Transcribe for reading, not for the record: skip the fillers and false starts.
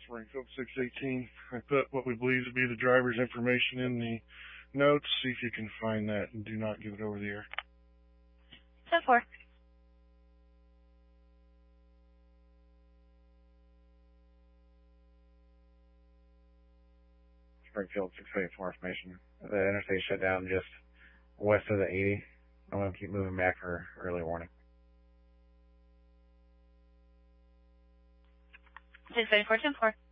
Springfield 618. I put what we believe to be the driver's information in the notes. See if you can find that and do not give it over the air. 10-4. Springfield 618 for information. The interstate shut down just west of the 80. I'm going to keep moving back for early warning. 10-4, 10-4.